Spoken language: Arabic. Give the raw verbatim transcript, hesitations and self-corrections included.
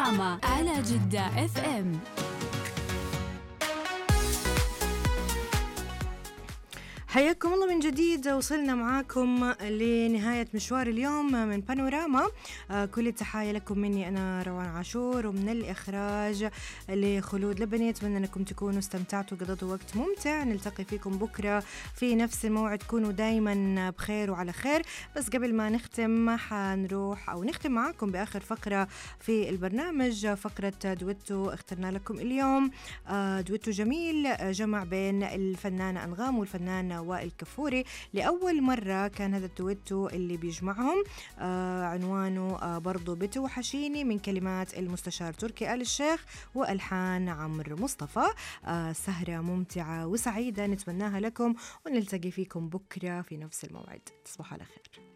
دراما على جدة اف ام. حياكم الله من جديد. وصلنا معاكم لنهاية مشوار اليوم من بانوراما. آه كل التحايا لكم مني أنا روان عاشور، ومن الإخراج لخلود لبني. أتمنى أنكم تكونوا استمتعتوا وقضيتوا وقت ممتع. نلتقي فيكم بكرة في نفس الموعد. كونوا دايما بخير وعلى خير. بس قبل ما نختم حنروح أو نختم معاكم بآخر فقرة في البرنامج، فقرة دويتو. اخترنا لكم اليوم آه دويتو جميل جمع بين الفنانة أنغام والفنان وائل كفوري. لأول مرة كان هذا الدويتو اللي بيجمعهم. آه عنوانه آه برضو بتوحشيني، من كلمات المستشار تركي آل الشيخ وألحان عمرو مصطفى. آه سهرة ممتعة وسعيدة نتمناها لكم، ونلتقي فيكم بكرة في نفس الموعد. تصبحوا على خير.